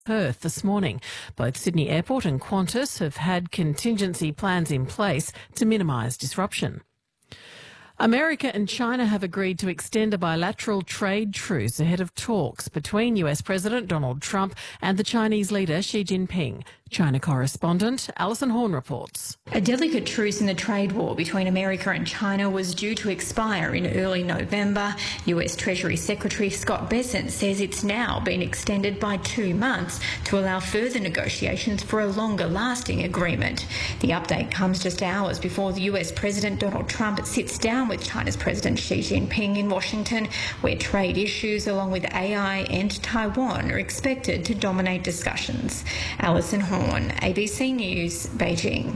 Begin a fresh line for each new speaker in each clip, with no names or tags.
Perth this morning. Both Sydney Airport and Qantas have had contingency plans in place to minimise disruption. America and China have agreed to extend a bilateral trade truce ahead of talks between US President Donald Trump and the Chinese leader Xi Jinping. China correspondent Alison Horn reports.
A delicate truce in the trade war between America and China was due to expire in early November. US Treasury Secretary Scott Bessent says it's now been extended by 2 months to allow further negotiations for a longer-lasting agreement. The update comes just hours before the US President Donald Trump sits down with China's President Xi Jinping in Washington, where trade issues along with AI and Taiwan are expected to dominate discussions. Alison Horn, ABC News, Beijing.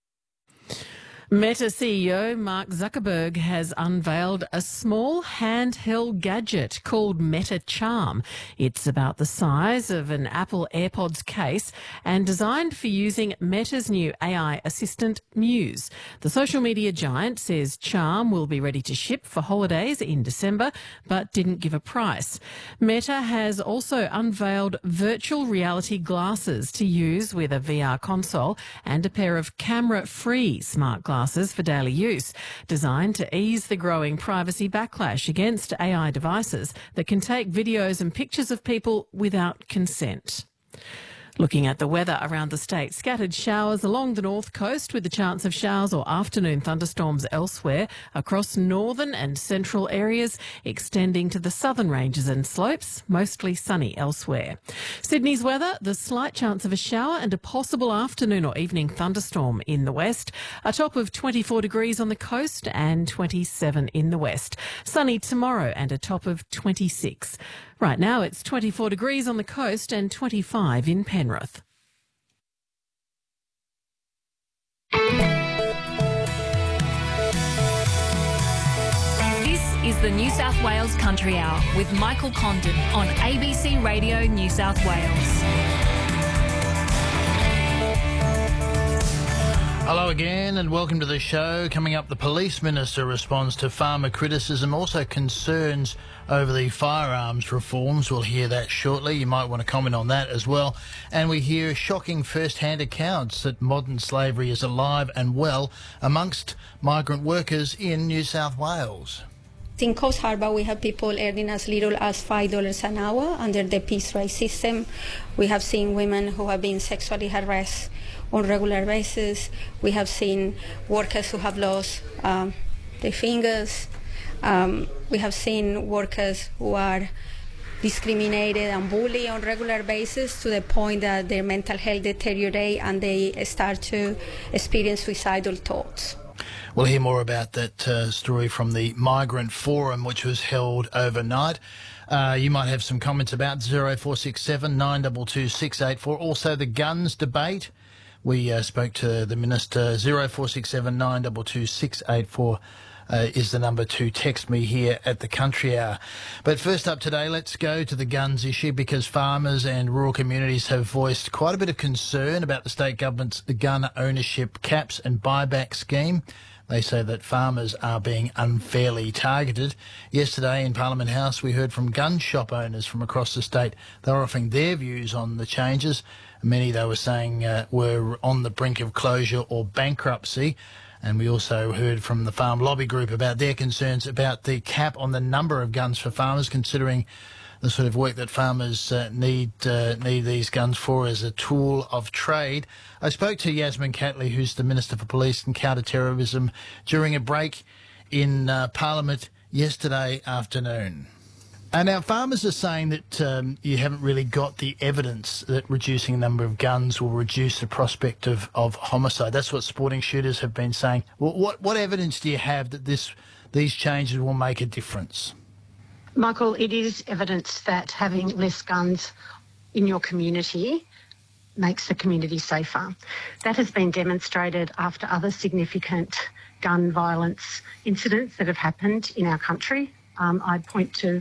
Meta CEO Mark Zuckerberg has unveiled a small handheld gadget called Meta Charm. It's about the size of an Apple AirPods case and designed for using Meta's new AI assistant Muse. The social media giant says Charm will be ready to ship for holidays in December, but didn't give a price. Meta has also unveiled virtual reality glasses to use with a VR console and a pair of camera-free smart glasses for daily use, designed to ease the growing privacy backlash against AI devices that can take videos and pictures of people without consent. Looking at the weather around the state, scattered showers along the north coast with the chance of showers or afternoon thunderstorms elsewhere across northern and central areas, extending to the southern ranges and slopes, mostly sunny elsewhere. Sydney's weather, the slight chance of a shower and a possible afternoon or evening thunderstorm in the west, a top of 24 degrees on the coast and 27 in the west. Sunny tomorrow and a top of 26. Right now it's 24 degrees on the coast and 25 in Penrith.
This is the New South Wales Country Hour with Michael Condon on ABC Radio New South Wales.
Hello again and welcome to the show. Coming up, the Police Minister responds to farmer criticism, also concerns over the firearms reforms. We'll hear that shortly. You might want to comment on that as well. And we hear shocking first-hand accounts that modern slavery is alive and well amongst migrant workers in New South Wales.
In Coast Harbour, we have people earning as little as $5 an hour under the piece rate system. We have seen women who have been sexually harassed on a regular basis. We have seen workers who have lost their fingers. We have seen workers who are discriminated and bullied on a regular basis to the point that their mental health deteriorates and they start to experience suicidal thoughts.
We'll hear more about that story from the Migrant Forum, which was held overnight. You might have some comments about 0467 922 684. Also, the guns debate. We spoke to the Minister. 0467 922 684 is the number to text me here at the Country Hour. But first up today, let's go to the guns issue, because farmers and rural communities have voiced quite a bit of concern about the state government's gun ownership caps and buyback scheme. They say that farmers are being unfairly targeted. Yesterday in Parliament House, we heard from gun shop owners from across the state. They were offering their views on the changes. Many, they were saying, were on the brink of closure or bankruptcy. And we also heard from the Farm Lobby Group about their concerns about the cap on the number of guns for farmers, considering the sort of work that farmers need these guns for as a tool of trade. I spoke to Yasmin Catley, who's the Minister for Police and Counter-Terrorism, during a break in Parliament yesterday afternoon. Now, farmers are saying that you haven't really got the evidence that reducing the number of guns will reduce the prospect of homicide. That's what sporting shooters have been saying. Well, what evidence do you have that these changes will make a difference?
Michael, it is evidence that having less guns in your community makes the community safer. That has been demonstrated after other significant gun violence incidents that have happened in our country. I point to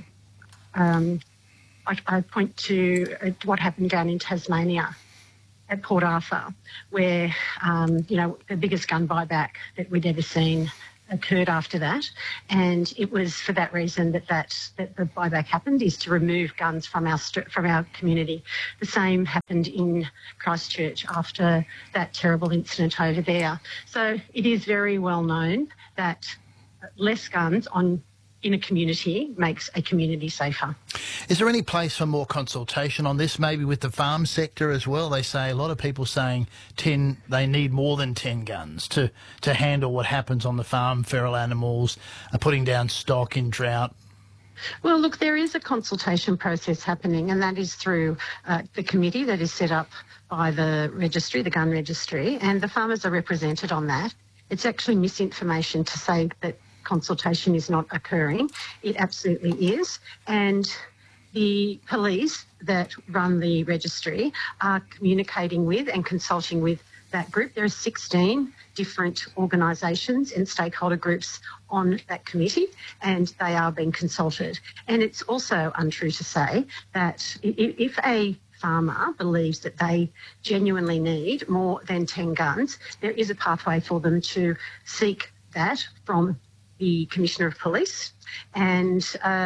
what happened down in Tasmania at Port Arthur, where the biggest gun buyback that we'd ever seen occurred after that, and it was for that reason that the buyback happened, is to remove guns from our community. The same happened in Christchurch after that terrible incident over there. So it is very well known that less guns in a community makes a community safer.
Is there any place for more consultation on this, maybe with the farm sector as well? They say, a lot of people saying they need more than 10 guns to handle what happens on the farm, feral animals, putting down stock in drought.
Well, look, there is a consultation process happening, and that is through the committee that is set up by the registry, the gun registry, and the farmers are represented on that. It's actually misinformation to say that consultation is not occurring. It absolutely is. And the police that run the registry are communicating with and consulting with that group. There are 16 different organisations and stakeholder groups on that committee, and they are being consulted. And it's also untrue to say that if a farmer believes that they genuinely need more than 10 guns, there is a pathway for them to seek that from the Commissioner of Police. And,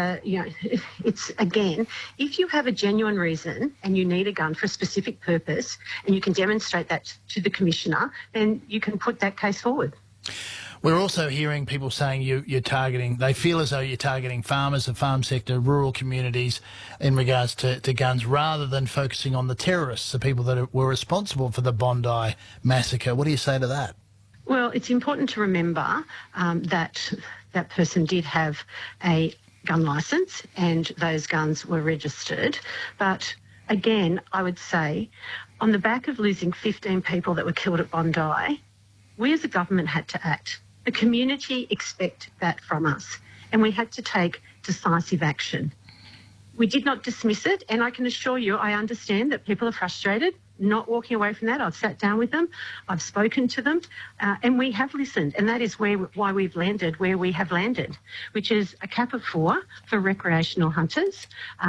it's, again, if you have a genuine reason and you need a gun for a specific purpose and you can demonstrate that to the Commissioner, then you can put that case forward.
We're also hearing people saying they feel as though you're targeting farmers, the farm sector, rural communities in regards to guns, rather than focusing on the terrorists, the people that were responsible for the Bondi massacre. What do you say to that?
Well, it's important to remember that that person did have a gun licence and those guns were registered. But again, I would say, on the back of losing 15 people that were killed at Bondi, we as a government had to act. The community expect that from us, and we had to take decisive action. We did not dismiss it, and I can assure you I understand that people are frustrated, not walking away from that. I've sat down with them, I've spoken to them, and we have listened, and that is why we've landed where we have landed, which is a cap of 4 for recreational hunters,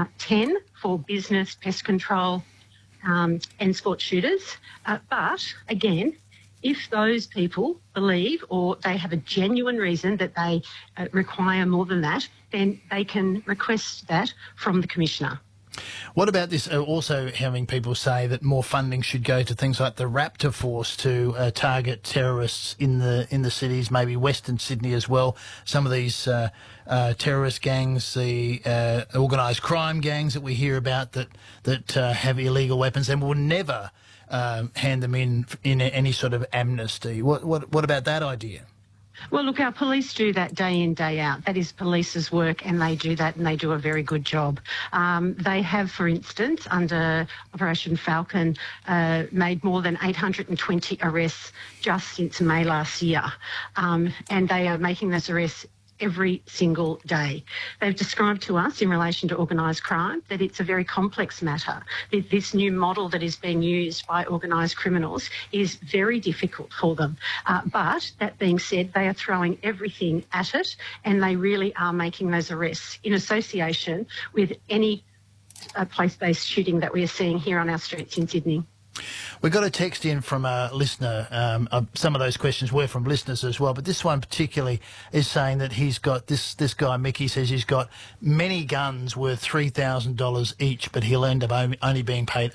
10 for business, pest control and sport shooters. But again, if those people believe or they have a genuine reason that they require more than that, then they can request that from the Commissioner.
What about this also having people say that more funding should go to things like the Raptor Force to target terrorists in the cities, maybe Western Sydney as well? Some of these terrorist gangs, the organised crime gangs that we hear about that have illegal weapons and will never hand them in any sort of amnesty. What about that idea?
Well, look, our police do that day in, day out. That is police's work, and they do that, and they do a very good job. They have, for instance, under Operation Falcon, made more than 820 arrests just since May last year, and they are making those arrests every single day. They've described to us in relation to organised crime that it's a very complex matter. This new model that is being used by organised criminals is very difficult for them. But that being said, they are throwing everything at it, and they really are making those arrests in association with any place-based shooting that we are seeing here on our streets in Sydney.
We got a text in from a listener. Some of those questions were from listeners as well, but this one particularly is saying that he's got this guy, Mickey, says he's got many guns worth $3,000 each, but he'll end up only being paid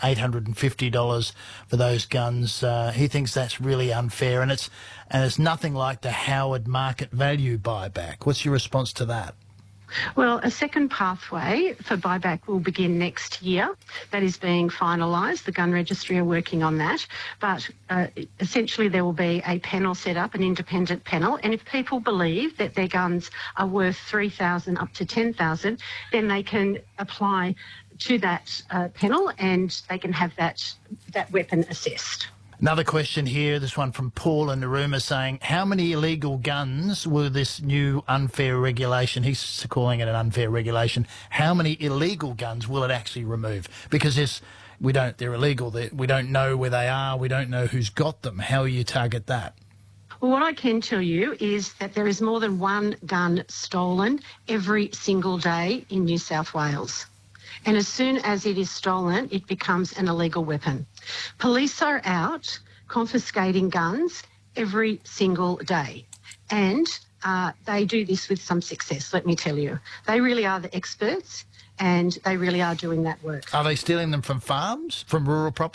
$850 for those guns. He thinks that's really unfair, and it's nothing like the Howard market value buyback. What's your response to that?
Well, a second pathway for buyback will begin next year. That is being finalised. The gun registry are working on that. But essentially there will be a panel set up, an independent panel, and if people believe that their guns are worth $3,000 up to $10,000, then they can apply to that panel and they can have that weapon assessed.
Another question here, this one from Paul in Narooma, saying, how many illegal guns will this new unfair regulation, he's calling it an unfair regulation, how many illegal guns will it actually remove? Because they're illegal, we don't know where they are, we don't know who's got them. How will you target that?
Well, what I can tell you is that there is more than one gun stolen every single day in New South Wales. And as soon as it is stolen, it becomes an illegal weapon. Police are out confiscating guns every single day. And they do this with some success, let me tell you. They really are the experts and they really are doing that work.
Are they stealing them from farms, from rural property?